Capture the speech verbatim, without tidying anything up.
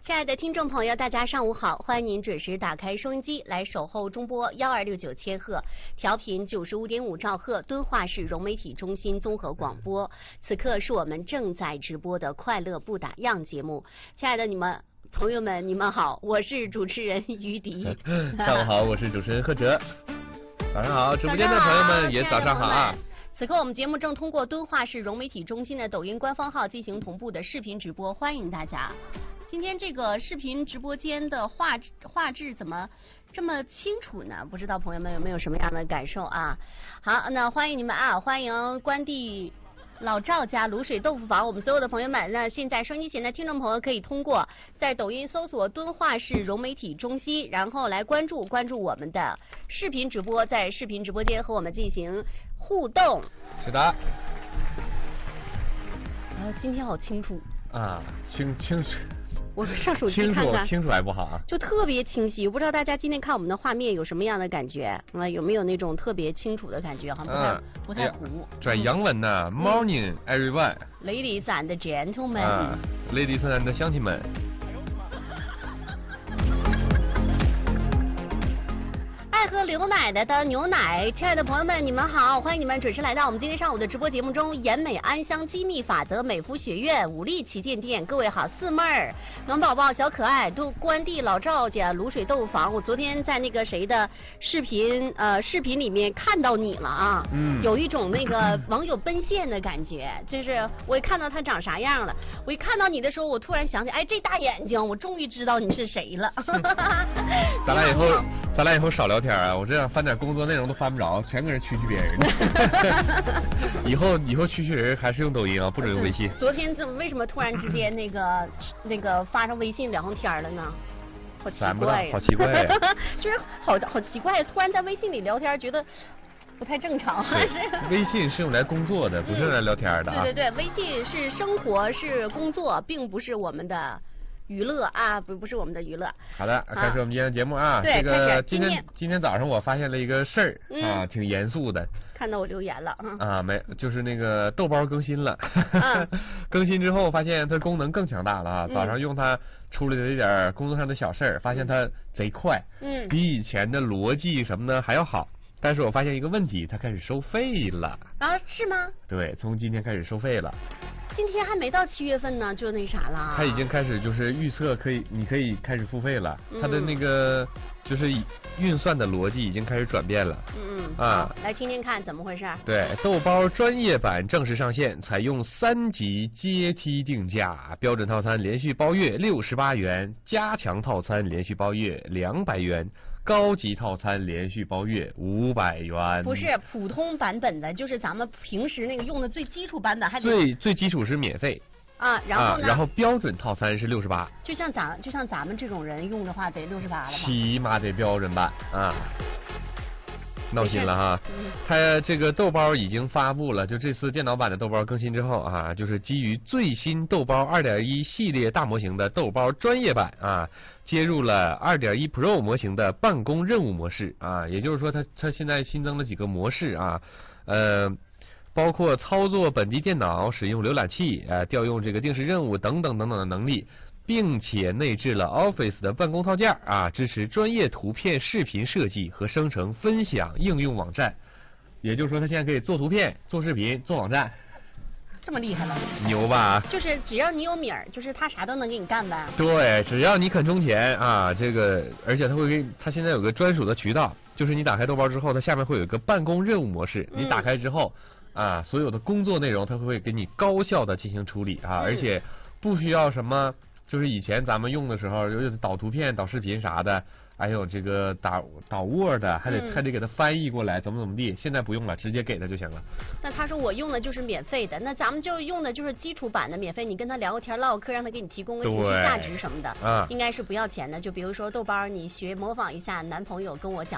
亲爱的听众朋友，大家上午好，欢迎您准时打开收音机来守候中波幺二六九千赫，调频九十五点五兆赫，敦化市融媒体中心综合广播。此刻是我们正在直播的快乐不打烊节目。亲爱的你们朋友们，你们好，我是主持人于迪。 上午好，我是主持人贺哲。早上好，直播间的朋友们也早上好啊。 此刻我们节目正通过敦化市融媒体中心的抖音官方号进行同步的视频直播，欢迎大家。今天这个视频直播间的画画质怎么这么清楚呢？不知道朋友们有没有什么样的感受啊？好，那欢迎你们啊，欢迎关帝老赵家卤水豆腐坊，我们所有的朋友们，那现在收音机前的听众朋友可以通过在抖音搜索敦化市融媒体中心，然后来关注关注我们的视频直播，在视频直播间和我们进行互动。 是的。 啊，今天好清楚啊，清清楚。 我上手机看看， 清楚清楚还不好啊， 就特别清晰。我不知道大家今天看我们的画面有什么样的感觉啊？有没有那种特别清楚的感觉？好像不太、嗯、不太糊。 转洋文呢、嗯、，Morning everyone。Ladies and gentlemen、 啊。Ladies and 乡亲们。 爱喝牛奶的的牛奶，亲爱的朋友们，你们好，欢迎你们准时来到我们今天上午的直播节目中。颜美安香机密法则美肤学院武力旗舰店，各位好，四妹儿、暖宝宝、小可爱都关帝老赵家卤水豆腐坊。我昨天在那个谁的视频呃视频里面看到你了啊，嗯，有一种那个网友奔现的感觉，就是我一看到他长啥样了，我一看到你的时候，我突然想起，哎，这大眼睛，我终于知道你是谁了。 咱俩以后，咱俩以后少聊天。我这样翻点工作内容都翻不着，全搁这蛐蛐别人。以后以后蛐蛐人还是用抖音啊，不准用微信。 昨天怎么为什么突然之间那个那个发上微信聊上天了呢？好奇怪， 好奇怪、啊， 就是好好奇怪，突然在微信里聊天，觉得不太正常。 微信是用来工作的，不是用来聊天的啊。 对对对，微信是生活是工作，并不是我们的娱乐啊，不不是我们的娱乐。 好的，开始我们今天的节目啊。 对， 这个今天今天早上我发现了一个事儿、嗯、啊，挺严肃的。 看到我留言了啊。 啊，没，就是那个豆包更新了。嗯、更新之后发现它功能更强大了啊！早上用它处理了一点工作上的小事儿，发现它贼快，嗯，比以前的逻辑什么的还要好。但是我发现一个问题，它开始收费了。 啊，是吗？ 对，从今天开始收费了。 今天还没到七月份呢，就那啥了。 它已经开始就是预测可以，你可以开始付费了。嗯、它的那个就是运算的逻辑已经开始转变了。 嗯嗯。 啊， 来听听看怎么回事。 对，豆包专业版正式上线，采用三级阶梯定价，标准套餐连续包月六十八元，加强套餐连续包月两百元。高级套餐连续包月五百元， 不是普通版本的，就是咱们平时那个用的最基础版本，还得最最基础是免费啊，然后呢、 啊，然后标准套餐是六十八， 就像咱就像咱们这种人用的话，得六十八了吧？ 起码得标准版啊。闹心了哈，它这个豆包已经发布了，就这次电脑版的豆包更新之后啊，就是基于最新豆包 二点一 系列大模型的豆包专业版啊，接入了 二点一 Pro 模型的办公任务模式啊，也就是说它它现在新增了几个模式啊，呃，包括操作本地电脑、使用浏览器、呃调用这个定时任务等等等等的能力。并且内置了 Office 的办公套件啊，支持专业图片、视频设计和生成、分享应用网站。也就是说，它现在可以做图片、做视频、做网站。 这么厉害了？ 牛吧？ 就是只要你有米儿，就是他啥都能给你干呗。 对，只要你肯充钱啊，这个而且它会给，它现在有个专属的渠道，就是你打开豆包之后，它下面会有一个办公任务模式，你打开之后、嗯、啊，所有的工作内容它会给你高效的进行处理啊，嗯、而且不需要什么。就是以前咱们用的时候，有导图片、导视频啥的，还有这个导导 Word， 还得、嗯、还得给它翻译过来，怎么怎么地。现在不用了，直接给它就行了。 那他说我用的就是免费的，那咱们就用的就是基础版的免费，你跟他聊个天、唠个嗑，让他给你提供个情绪价值什么的，啊，应该是不要钱的。就比如说豆包，你学模仿一下男朋友跟我讲。